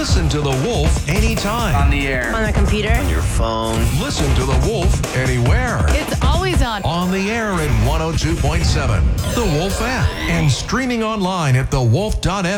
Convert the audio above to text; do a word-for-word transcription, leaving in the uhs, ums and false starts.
Listen to The Wolf anytime. On the air. On the computer. On your phone. Listen to The Wolf anywhere. It's always on. On the air at one oh two point seven. The Wolf app. And streaming online at the wolf dot f m.